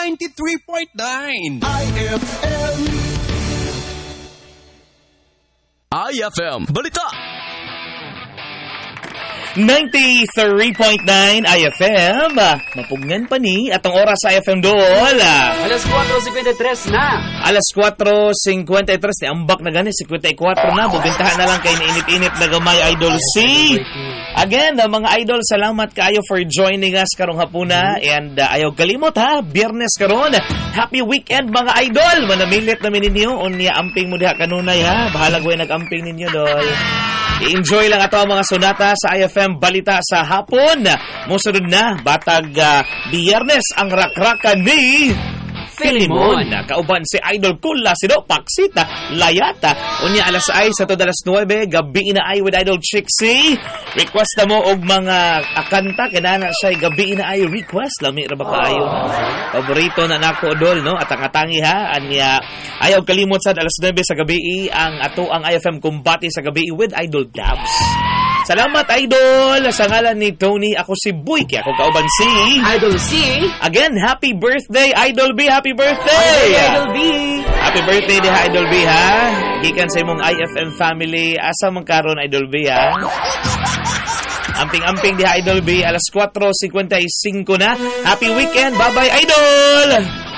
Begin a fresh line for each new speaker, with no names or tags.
93.9
IFM Balita
93.9 IFM. Mapugnan pa ni atong oras sa IFM Dol.
Alas 4:53 na.
Alas 4:53 ni ambak na gani 54 na. Bubintahan na lang kay niinit-init na gamay Idol C. Again, mga idol, salamat kaayo for joining us karong hapuna and ayaw kalimot ha, Biyernes karon. Happy weekend mga idol. Manamilit namin ninyo unya amping mo diha kanunay ha. Bahala ko nag-amping ninyo dol. I-enjoy lang ato ang mga sonata sa IFM Balita sa hapon. Musunod na, batag Biyernes ang rakrakan ni Filimon. Kauban si Idol Kula, Sido, Paksita, Layata. Unya alas 6 sa to alas 9, gabi na ay with Idol Chixie. Request na mo og mga kanta, kinana siya gabi na ay request. Lami ra ba kaayo? Paborito na nako dol, no? Atang-atangi ha. Anya, ayaw kalimot sa alas 9 sa gabi ang ato ang IFM Kumbati sa gabi with Idol Dabs. Salamat Idol! Sa ngalan ni Tony, ako si Buiki. Ako kauban si
Idol C.
Again, happy birthday Idol B! Happy birthday!
Idol B.
Happy birthday diha Idol B ha! Gikan sa imong IFM family. Asa man karon Idol B ha? Amping-amping diha Idol B. Alas 4:55 na. Happy weekend! Bye-bye Idol!